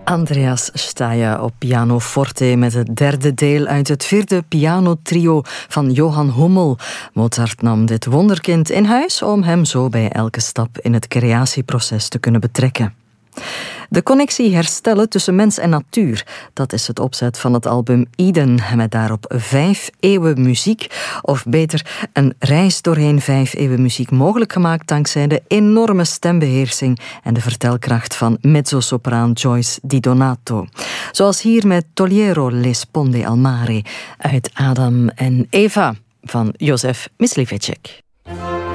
Andreas Staya op pianoforte met het derde deel uit het vierde pianotrio van Johan Hummel. Mozart nam dit wonderkind in huis om hem zo bij elke stap in het creatieproces te kunnen betrekken. De connectie herstellen tussen mens en natuur, dat is het opzet van het album Eden, met daarop 5 eeuwen muziek, of beter een reis doorheen 5 eeuwen muziek mogelijk gemaakt dankzij de enorme stembeheersing en de vertelkracht van mezzosopraan Joyce Di Donato. Zoals hier met Togliero le sponde al mare uit Adam en Eva van Josef Mysliveček.